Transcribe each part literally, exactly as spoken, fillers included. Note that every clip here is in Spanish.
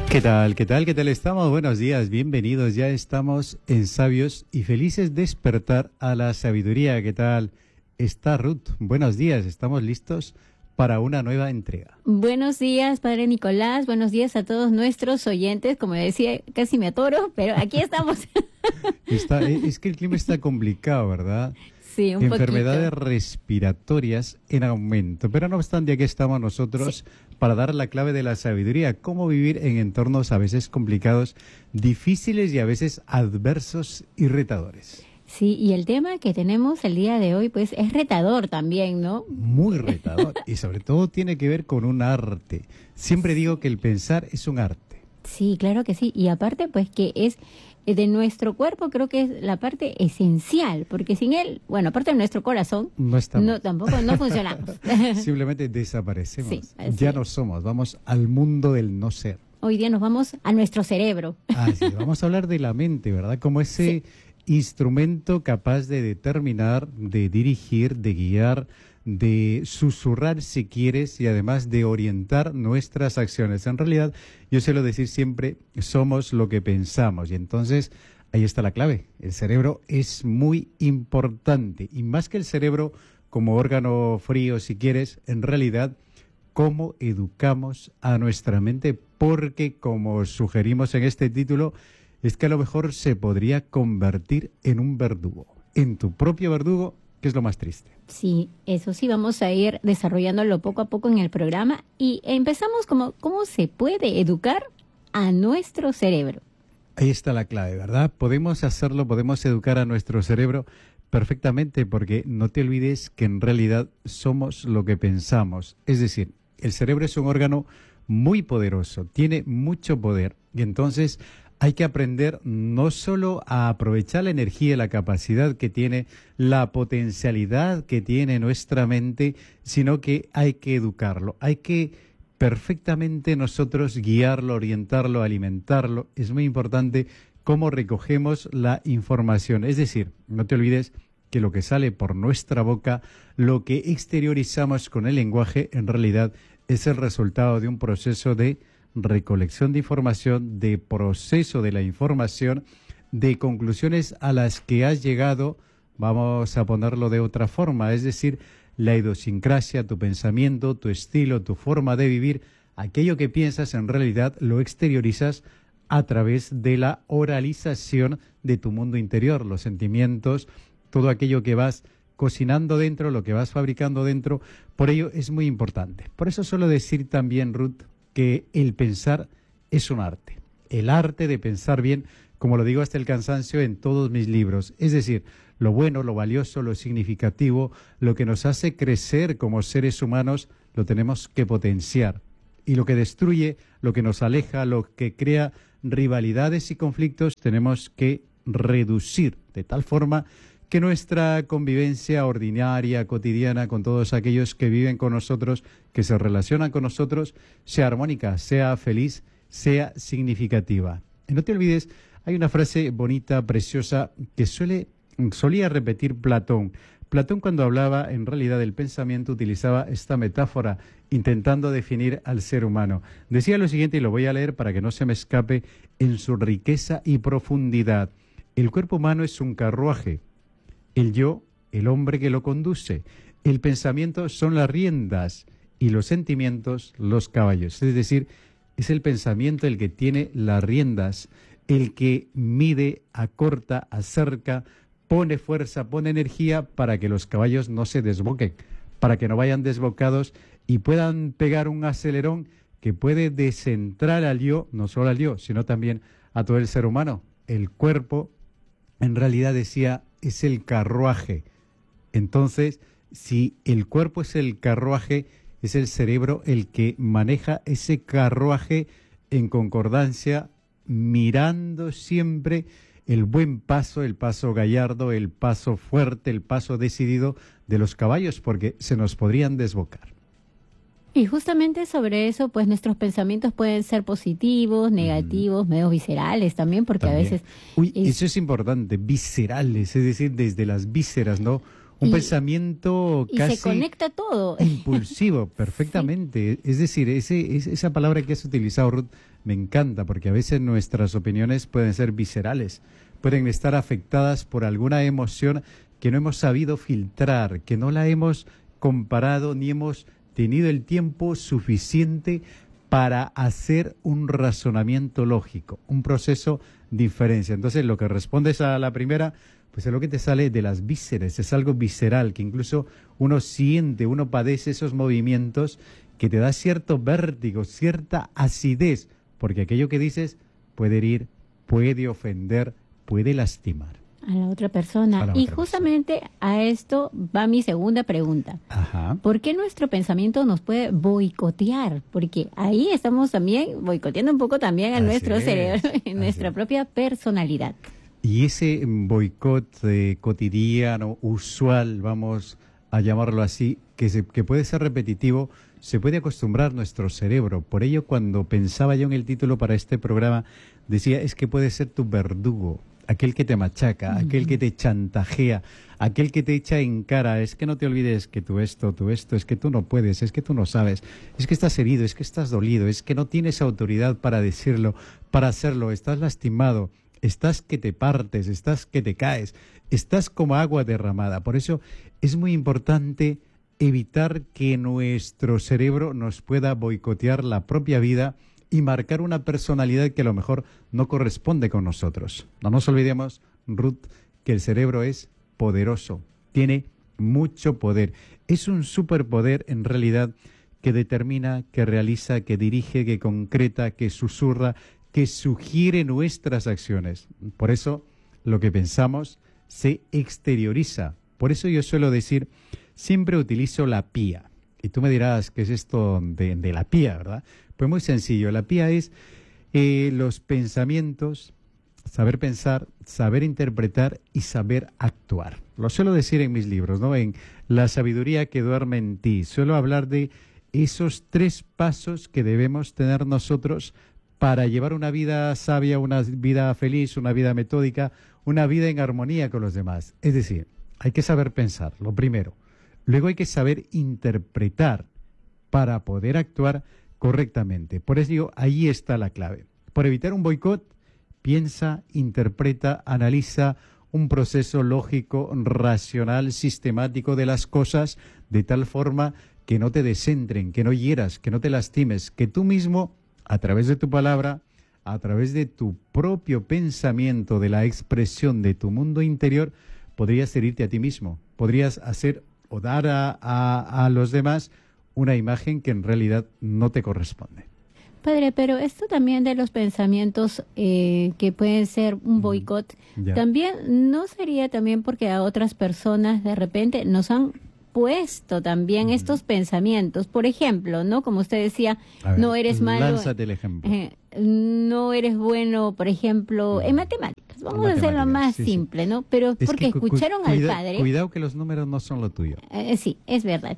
¿Qué tal? ¿Qué tal? ¿Qué tal estamos? Buenos días, bienvenidos. Ya estamos en Sabios y Felices Despertar a la Sabiduría. ¿Qué tal está Ruth? Buenos días, estamos listos para una nueva entrega. Buenos días, Padre Nicolás. Buenos días a todos nuestros oyentes. Como decía, casi me atoro, pero aquí estamos. Está, es que el clima está complicado, ¿verdad? Sí, un Enfermedades poquito. respiratorias en aumento. Pero no obstante, aquí estamos nosotros sí. para dar la clave de la sabiduría. Cómo vivir en entornos a veces complicados, difíciles y a veces adversos y retadores. Sí, y el tema que tenemos el día de hoy, pues, es retador también, ¿no? Muy retador. Y sobre todo tiene que ver con un arte. Siempre digo que el pensar es un arte. Sí, claro que sí. Y aparte, pues, que es de nuestro cuerpo, creo que es la parte esencial, porque sin él, bueno, aparte de nuestro corazón, no, estamos. no tampoco no funcionamos. Simplemente desaparecemos. Sí, ya no somos, vamos al mundo del no ser. Hoy día nos vamos a nuestro cerebro. Ah, sí, vamos a hablar de la mente, ¿verdad? Como ese sí. instrumento capaz de determinar, de dirigir, de guiar, de susurrar si quieres y además de orientar nuestras acciones. En realidad, yo suelo decir siempre, somos lo que pensamos y entonces ahí está la clave. El cerebro es muy importante y más que el cerebro como órgano frío, si quieres, en realidad, cómo educamos a nuestra mente, porque como sugerimos en este título, es que a lo mejor se podría convertir en un verdugo, en tu propio verdugo, que es lo más triste. Sí, eso sí, vamos a ir desarrollándolo poco a poco en el programa y empezamos como cómo se puede educar a nuestro cerebro. Ahí está la clave, ¿verdad? Podemos hacerlo, podemos educar a nuestro cerebro perfectamente porque no te olvides que en realidad somos lo que pensamos. Es decir, el cerebro es un órgano muy poderoso, tiene mucho poder y entonces hay que aprender no solo a aprovechar la energía, la capacidad que tiene, la potencialidad que tiene nuestra mente, sino que hay que educarlo, hay que perfectamente nosotros guiarlo, orientarlo, alimentarlo. Es muy importante cómo recogemos la información. Es decir, no te olvides que lo que sale por nuestra boca, lo que exteriorizamos con el lenguaje, en realidad es el resultado de un proceso de recolección de información, de proceso de la información, de conclusiones a las que has llegado, vamos a ponerlo de otra forma, es decir, la idiosincrasia, tu pensamiento, tu estilo, tu forma de vivir, aquello que piensas en realidad lo exteriorizas a través de la oralización de tu mundo interior, los sentimientos, todo aquello que vas cocinando dentro, lo que vas fabricando dentro, por ello es muy importante. Por eso suelo decir también, Ruth, que el pensar es un arte, el arte de pensar bien, como lo digo hasta el cansancio en todos mis libros, es decir, lo bueno, lo valioso, lo significativo, lo que nos hace crecer como seres humanos, lo tenemos que potenciar, y lo que destruye, lo que nos aleja, lo que crea rivalidades y conflictos, tenemos que reducir de tal forma que nuestra convivencia ordinaria, cotidiana, con todos aquellos que viven con nosotros, que se relacionan con nosotros, sea armónica, sea feliz, sea significativa. Y no te olvides, hay una frase bonita, preciosa, que suele, solía repetir Platón. Platón, cuando hablaba en realidad del pensamiento, utilizaba esta metáfora, intentando definir al ser humano. Decía lo siguiente, y lo voy a leer para que no se me escape, en su riqueza y profundidad. El cuerpo humano es un carruaje. El yo, el hombre que lo conduce. El pensamiento son las riendas y los sentimientos los caballos. Es decir, es el pensamiento el que tiene las riendas, el que mide, acorta, acerca, pone fuerza, pone energía para que los caballos no se desboquen, para que no vayan desbocados y puedan pegar un acelerón que puede descentrar al yo, no solo al yo, sino también a todo el ser humano. El cuerpo, en realidad decía, es el carruaje. Entonces, si el cuerpo es el carruaje, es el cerebro el que maneja ese carruaje en concordancia, mirando siempre el buen paso, el paso gallardo, el paso fuerte, el paso decidido de los caballos, porque se nos podrían desbocar. Y justamente sobre eso, pues nuestros pensamientos pueden ser positivos, negativos, mm. medios viscerales también, porque también. a veces... Uy, es... eso es importante, viscerales, es decir, desde las vísceras, ¿no? Un y, pensamiento y casi se conecta todo. impulsivo, perfectamente. Sí. Es decir, ese, esa palabra que has utilizado, Ruth, me encanta, porque a veces nuestras opiniones pueden ser viscerales, pueden estar afectadas por alguna emoción que no hemos sabido filtrar, que no la hemos comparado ni hemos tenido el tiempo suficiente para hacer un razonamiento lógico, un proceso de inferencia. Entonces, lo que respondes a la primera, pues es lo que te sale de las vísceras, es algo visceral, que incluso uno siente, uno padece esos movimientos que te da cierto vértigo, cierta acidez, porque aquello que dices puede herir, puede ofender, puede lastimar a la otra persona. La y otra justamente persona. A esto va mi segunda pregunta. Ajá. ¿Por qué nuestro pensamiento nos puede boicotear? Porque ahí estamos también boicoteando un poco también a Así nuestro es, cerebro, en nuestra es. propia personalidad. Y ese boicot eh, cotidiano, usual, vamos a llamarlo así, que, se, que puede ser repetitivo, se puede acostumbrar nuestro cerebro. Por ello, cuando pensaba yo en el título para este programa, decía, es que puede ser tu verdugo, aquel que te machaca, uh-huh. aquel que te chantajea, aquel que te echa en cara, es que no te olvides que tú esto, tú esto, es que tú no puedes, es que tú no sabes, es que estás herido, es que estás dolido, es que no tienes autoridad para decirlo, para hacerlo, estás lastimado, estás que te partes, estás que te caes, estás como agua derramada. Por eso es muy importante evitar que nuestro cerebro nos pueda boicotear la propia vida y marcar una personalidad que a lo mejor no corresponde con nosotros. No nos olvidemos, Ruth, que el cerebro es poderoso, tiene mucho poder. Es un superpoder en realidad que determina, que realiza, que dirige, que concreta, que susurra, que sugiere nuestras acciones. Por eso lo que pensamos se exterioriza. Por eso yo suelo decir, siempre utilizo la pía. Y tú me dirás, ¿qué es esto de, de la pía, verdad? Pues muy sencillo, la pía es eh, los pensamientos, saber pensar, saber interpretar y saber actuar. Lo suelo decir en mis libros, ¿no? En La sabiduría que duerme en ti. Suelo hablar de esos tres pasos que debemos tener nosotros para llevar una vida sabia, una vida feliz, una vida metódica, una vida en armonía con los demás. Es decir, hay que saber pensar, lo primero. Luego hay que saber interpretar para poder actuar correctamente. Por eso ahí está la clave. Por evitar un boicot, piensa, interpreta, analiza un proceso lógico, racional, sistemático de las cosas, de tal forma que no te descentren, que no hieras, que no te lastimes, que tú mismo, a través de tu palabra, a través de tu propio pensamiento, de la expresión de tu mundo interior, podrías herirte a ti mismo, podrías hacer o dar a, a, a los demás una imagen que en realidad no te corresponde. Padre, pero esto también de los pensamientos eh, que pueden ser un boicot, mm, también no sería también porque a otras personas de repente nos han puesto también mm. estos pensamientos. Por ejemplo, ¿no? Como usted decía, ver, no eres malo. Lánzate el ejemplo. Eh, no eres bueno, por ejemplo, mm. en matemáticas. Vamos a hacerlo más sí, simple, sí. ¿no? Pero es porque que, escucharon cu cuida, al padre. Cuidado que los números no son lo tuyo. Eh, sí, es verdad.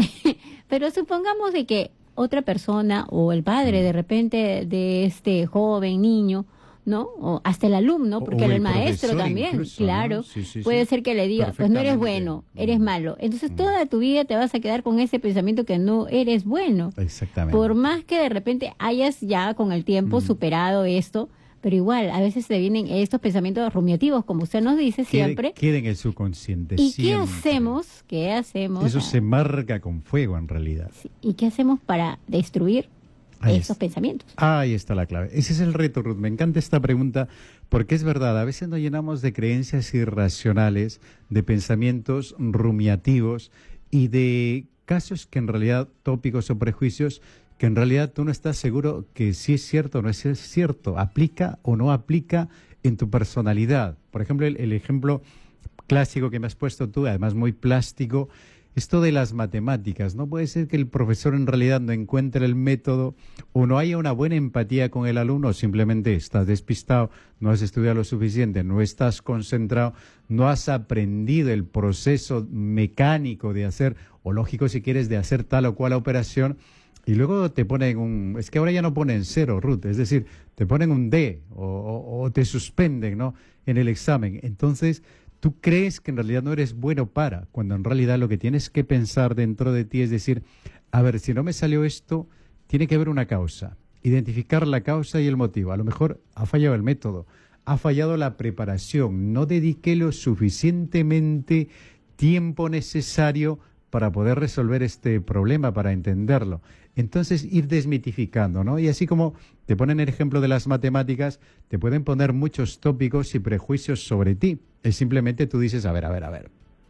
Pero supongamos de que otra persona o el padre de repente de este joven niño, ¿no? O hasta el alumno, porque el, el maestro también, incluso, claro, ¿no? sí, sí, puede sí. ser que le diga, pues no eres bueno, eres malo. Entonces mm. toda tu vida te vas a quedar con ese pensamiento que no eres bueno. Exactamente. Por más que de repente hayas ya con el tiempo mm. superado esto, pero igual, a veces te vienen estos pensamientos rumiativos, como usted nos dice siempre. Queda en el subconsciente ¿Y siempre. qué hacemos? ¿Qué hacemos? Eso se marca con fuego en realidad. Sí. ¿Y qué hacemos para destruir Ahí esos es. pensamientos? Ahí está la clave. Ese es el reto, Ruth. Me encanta esta pregunta porque es verdad, a veces nos llenamos de creencias irracionales, de pensamientos rumiativos y de casos que en realidad, tópicos o prejuicios, que en realidad tú no estás seguro que si es cierto o no es cierto, aplica o no aplica en tu personalidad. Por ejemplo, el, el ejemplo clásico que me has puesto tú, además muy plástico, esto de las matemáticas. No puede ser que el profesor en realidad no encuentre el método o no haya una buena empatía con el alumno, o simplemente estás despistado, no has estudiado lo suficiente, no estás concentrado, no has aprendido el proceso mecánico de hacer, o lógico si quieres, de hacer tal o cual operación. Y luego te ponen un... Es que ahora ya no ponen cero, Ruth. Es decir, te ponen un D o, o, o te suspenden, ¿no?, en el examen. Entonces, Tú crees que en realidad no eres bueno para, cuando en realidad lo que tienes que pensar dentro de ti es decir, a ver, si no me salió esto, tiene que haber una causa. Identificar la causa y el motivo. A lo mejor ha fallado el método, ha fallado la preparación, no dediqué lo suficientemente tiempo necesario para poder resolver este problema, para entenderlo. Entonces, ir desmitificando, ¿no? Y así como te ponen el ejemplo de las matemáticas, te pueden poner muchos tópicos y prejuicios sobre ti. Es simplemente tú dices, a ver, a ver, a ver.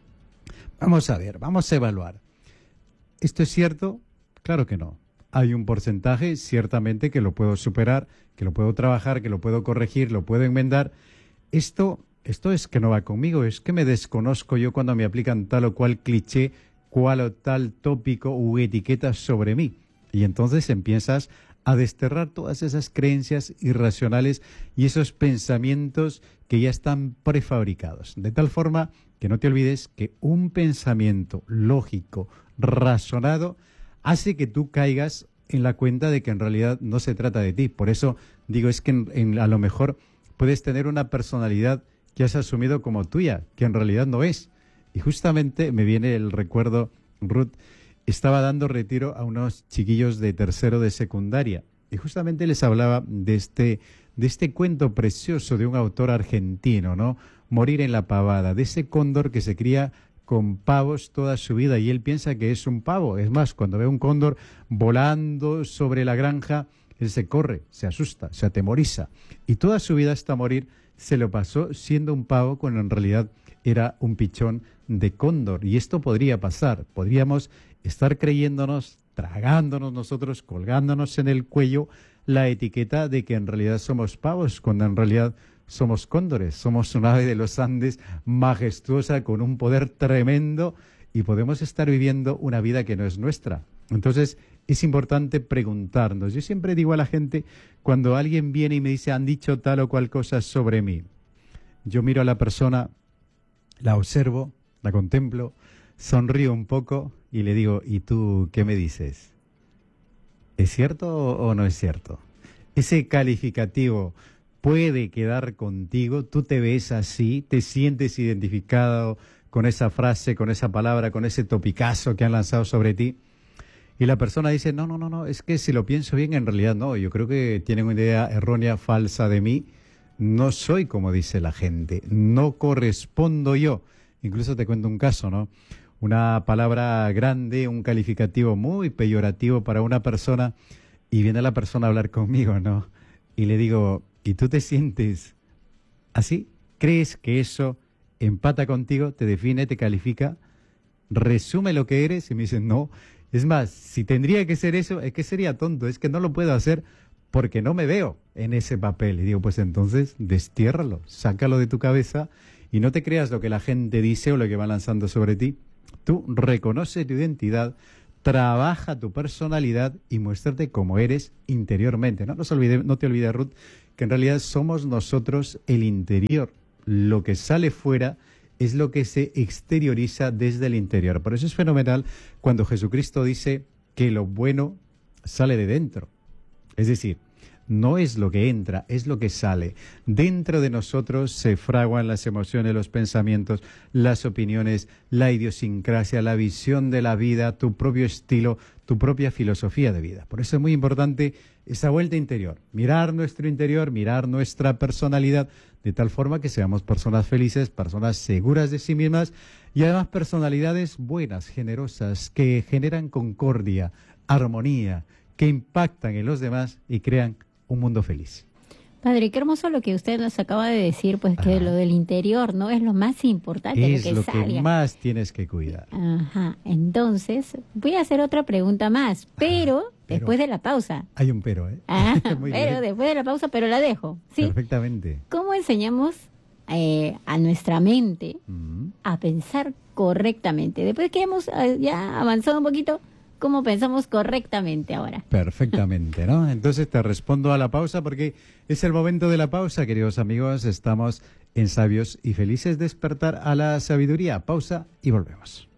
Vamos a ver, vamos a evaluar. ¿Esto es cierto? Claro que no. Hay un porcentaje, ciertamente, que lo puedo superar, que lo puedo trabajar, que lo puedo corregir, lo puedo enmendar. Esto, esto es que no va conmigo, es que me desconozco yo cuando me aplican tal o cual cliché, cual o tal tópico u etiqueta sobre mí. Y entonces empiezas a desterrar todas esas creencias irracionales y esos pensamientos que ya están prefabricados. De tal forma que no te olvides que un pensamiento lógico, razonado, hace que tú caigas en la cuenta de que en realidad no se trata de ti. Por eso digo, es que en, en, a lo mejor puedes tener una personalidad que has asumido como tuya, que en realidad no es. Y justamente me viene el recuerdo, Ruth, estaba dando retiro a unos chiquillos de tercero de secundaria y justamente les hablaba de este, de este cuento precioso de un autor argentino, ¿no? Morir en la pavada, de ese cóndor que se cría con pavos toda su vida y él piensa que es un pavo. Es más, cuando ve un cóndor volando sobre la granja, él se corre, se asusta, se atemoriza y toda su vida hasta morir se lo pasó siendo un pavo cuando en realidad era un pichón de cóndor. Y esto podría pasar, podríamos estar creyéndonos, tragándonos nosotros, colgándonos en el cuello la etiqueta de que en realidad somos pavos, cuando en realidad somos cóndores, somos un ave de los Andes majestuosa con un poder tremendo y podemos estar viviendo una vida que no es nuestra. Entonces es importante preguntarnos. Yo siempre digo a la gente, cuando alguien viene y me dice han dicho tal o cual cosa sobre mí, yo miro a la persona, la observo, la contemplo, sonrío un poco y le digo, ¿y tú qué me dices? ¿Es cierto o no es cierto? Ese calificativo puede quedar contigo, tú te ves así, te sientes identificado con esa frase, con esa palabra, con ese topicazo que han lanzado sobre ti. Y la persona dice, no, no, no, no, es que si lo pienso bien, en realidad no, yo creo que tienen una idea errónea, falsa de mí. No soy como dice la gente, no correspondo yo. Incluso te cuento un caso, ¿no? Una palabra grande, un calificativo muy peyorativo para una persona y viene la persona a hablar conmigo, ¿no? Y le digo, ¿y tú te sientes así? ¿Crees que eso empata contigo, te define, te califica, resume lo que eres? Y me dicen, no. Es más, si tendría que ser eso, es que sería tonto, es que no lo puedo hacer porque no me veo en ese papel. Y digo, pues entonces destiérralo, sácalo de tu cabeza y no te creas lo que la gente dice o lo que va lanzando sobre ti. Tú reconoce tu identidad, trabaja tu personalidad y muéstrate como eres interiormente. No, no, se olvide, no te olvides, Ruth, que en realidad somos nosotros el interior. Lo que sale fuera es lo que se exterioriza desde el interior. Por eso es fenomenal cuando Jesucristo dice que lo bueno sale de dentro. Es decir, no es lo que entra, es lo que sale. Dentro de nosotros se fraguan las emociones, los pensamientos, las opiniones, la idiosincrasia, la visión de la vida, tu propio estilo, tu propia filosofía de vida. Por eso es muy importante esa vuelta interior, mirar nuestro interior, mirar nuestra personalidad, de tal forma que seamos personas felices, personas seguras de sí mismas y además personalidades buenas, generosas, que generan concordia, armonía, que impactan en los demás y crean un mundo feliz. Padre, qué hermoso lo que usted nos acaba de decir, pues que Ajá. lo del interior no es lo más importante. Es lo que, lo que más tienes que cuidar. Ajá, entonces voy a hacer otra pregunta más, pero, Ajá, pero después de la pausa. Hay un pero, ¿eh? Ah, pero bien. Después de la pausa, pero la dejo. ¿Sí? Perfectamente. ¿Cómo enseñamos eh, a nuestra mente uh-huh. a pensar correctamente? Después que hemos eh, ya avanzado un poquito, ¿cómo pensamos correctamente ahora? Perfectamente, ¿no? Entonces te respondo a la pausa porque es el momento de la pausa, queridos amigos. Estamos en Sabios y Felices, despertar a la sabiduría. Pausa y volvemos.